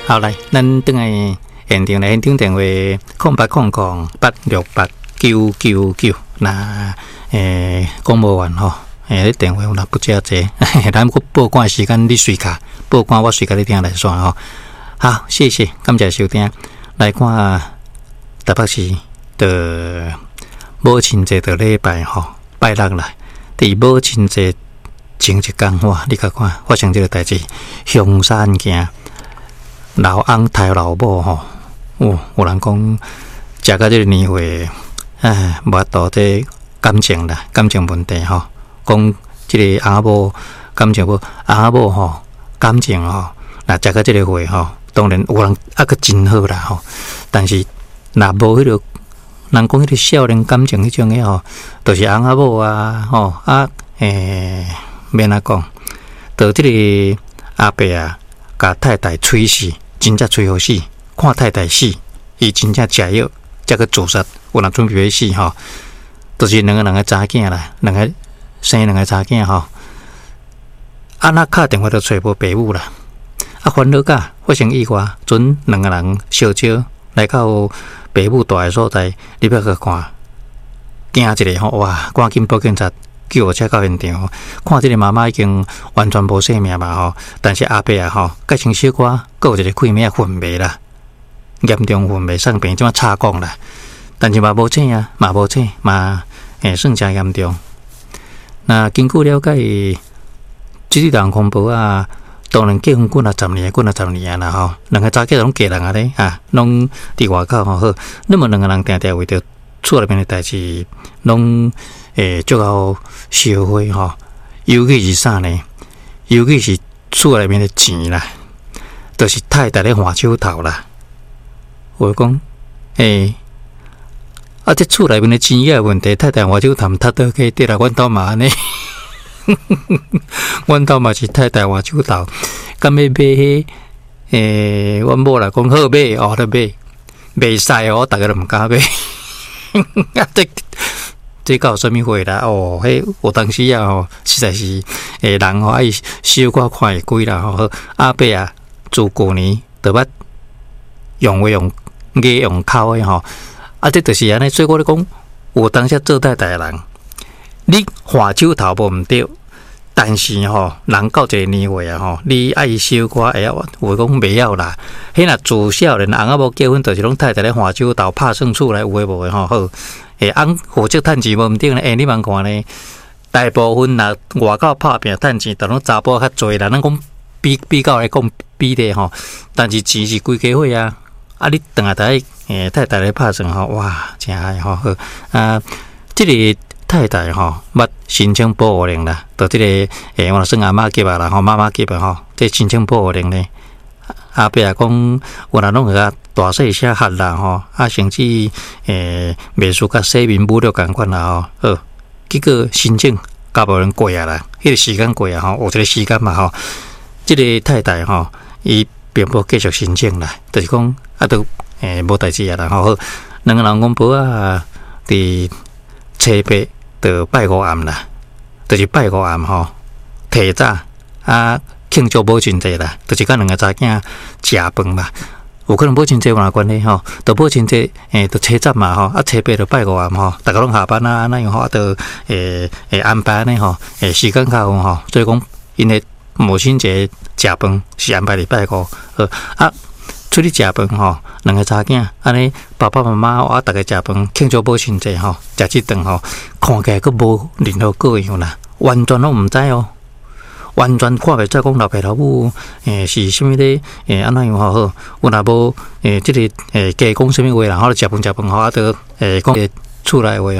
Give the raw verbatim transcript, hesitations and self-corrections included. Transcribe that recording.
好来，咱等下现场来现场电话空八空空八六八九九九，那诶公务员吼，诶电话有若不接者，咱报关时间你随卡，报关我随卡你听来算吼。好，谢谢，感谢收听。来看台北市的母亲节的礼拜吼，拜六来，伫母亲节前一天哇，你甲看发生这个代志，凶杀案件。老翁杀老母吼，哦，有人讲食到这个年岁，唉，无法度这感情啦，感情问题吼。讲这个翁仔某感情无，翁仔某吼感情吼，若食到这个岁吼，当然有人啊个真好啦吼。但是若无迄个，人讲迄个少年感情迄种诶吼，就是翁仔某啊吼啊诶，免安讲，到这个阿伯啊，甲太太吹死。真正最好死，看太太死，伊真正食药，才去自杀。有人准备要死吼，就是两个人个查囝啦，两个生两个查囝吼。啊，那打电话都找无爸母啦，啊，烦恼甲发生意外，准两个人烧焦来到爸母住的所在，你要去看，惊一个吼，哇，赶紧报警察。救护车到现场，看这个妈妈已经完全无生命嘛吼，但是阿伯啊吼，改成小可，还有一个气命昏迷啦，严重昏迷送病，即马插管啦，但是嘛无醒啊，嘛无醒，嘛诶算真严重。那根据了解，这个人恐怖啊，当然结婚过了十年，过了十年啦吼，两个早起拢嫁人啊咧啊，拢伫外口吼好，那么两个人定定为着厝内面的代志，拢。诶，足够烧火吼，尤其是啥呢？尤其是厝内面的钱啦，就是太太咧换手头啦。我讲，诶，啊，这厝内面的钱也问题，太太换手头，他都可以得啦。阮兜嘛安尼，阮兜嘛是太太换手头，咁要买迄，诶，阮某来讲好买，哦，得买，袂使哦，大家都唔敢买，啊，这。这搞什么会啦？哦，迄我当时啊，吼，实在是诶，人吼爱小可看会贵啦，吼。阿伯啊，自旧年就捌用话用语用口诶吼，啊，这就是安尼。所以我咧讲，有当时做太太诶人，你换手头无毋对，但是吼，人到一个年岁啊，吼，你爱小可会晓，有讲袂晓啦。迄若自少年翁仔某结婚，就是拢太太咧换手头，拍算厝来有诶无诶吼好。诶，翁负责趁钱无毋定咧，诶，你茫看咧，大部分若外口拍拼趁钱，都拢查甫较侪啦。咱讲比比较来讲比例吼，但是钱是规家伙啊。啊，你等下台诶太太来拍算吼，哇，真嗨吼好啊！即、这个太太吼，捌申请保护令啦，到即、这个诶，我算阿嬷级啊啦，吼妈妈级啊吼，这申请保护令咧。阿伯啊，讲有人拢个大细写合啦吼，啊，甚至诶，袂输甲洗面母了共款啦吼，好，结果申请甲无人过啊啦，迄、那个时间过啊吼，有一个时间嘛吼，即、这个太太吼，伊并无继续申请啦，就是讲啊，都诶无代志啊啦吼，好，两个人公婆啊，伫初八就拜五暗啦，就是拜五暗吼，提早啊。庆祝母亲节啦，就是甲两个查囝食饭嘛。有可能母亲节有哪关系吼？到母亲节诶，到初十嘛吼，啊初八就拜五暗吼，大家拢下班啊，安尼样吼，啊，就诶诶安排安尼吼，诶时间较好吼，所以讲因为母亲节食饭是安排伫拜五，呃啊出去食饭吼，两个查囝安尼爸爸妈妈啊，大家食饭庆祝母亲节吼，食即顿吼，看起来佫无任何各样啦，完全拢毋知哦。完全看袂出讲老爸老母诶是虾米咧诶安怎样好好，有若无诶即个诶加讲虾米话啦，吼食饭食饭吼啊，都诶讲厝内话。